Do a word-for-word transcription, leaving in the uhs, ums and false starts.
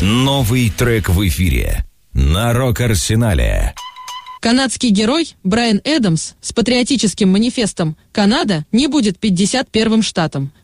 Новый трек в эфире на Рок-Арсенале. Канадский герой Брайан Эдамс с патриотическим манифестом «Канада не будет пятьдесят первым штатом».